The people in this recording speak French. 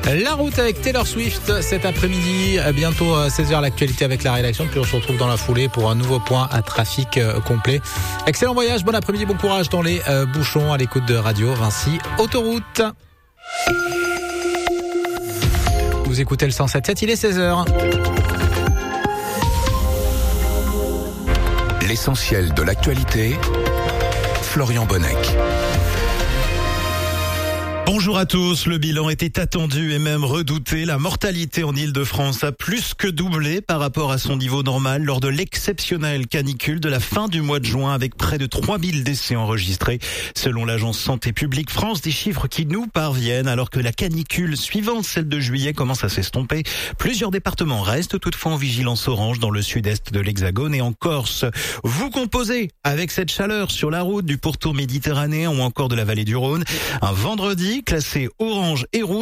La route avec Taylor Swift cet après-midi, bientôt 16h l'actualité avec la rédaction, puis on se retrouve dans la foulée pour un nouveau point à trafic complet. Excellent voyage, bon après-midi, bon courage dans les bouchons à l'écoute de Radio Vinci Autoroute. Vous écoutez le 107.7, il est 16h. L'essentiel de l'actualité, Florian Bonnec. Bonjour à tous, le bilan était attendu et même redouté. La mortalité en Île-de-France a plus que doublé par rapport à son niveau normal lors de l'exceptionnelle canicule de la fin du mois de juin avec près de 3000 décès enregistrés. Selon l'agence Santé publique France, des chiffres qui nous parviennent alors que la canicule suivante celle de juillet commence à s'estomper. Plusieurs départements restent toutefois en vigilance orange dans le sud-est de l'Hexagone et en Corse. Vous composez avec cette chaleur sur la route du pourtour méditerranéen ou encore de la vallée du Rhône. Un vendredi classé orange et rouge